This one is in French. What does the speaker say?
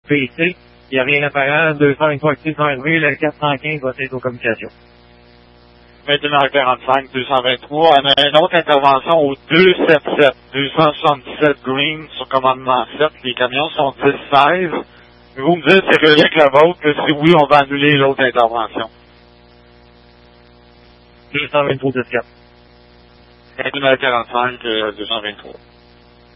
PC. Il n'y a rien d'apparent. 223 actifs sont arrivés. Le 415 va être aux communications. 21h45, 223. On a une autre intervention au 277, 277 Green sur commandement 7. Les camions sont 10-16. Vous me dites, c'est relié avec la vôtre, que si oui, on va annuler l'autre intervention. 223 14. 21h45, 223.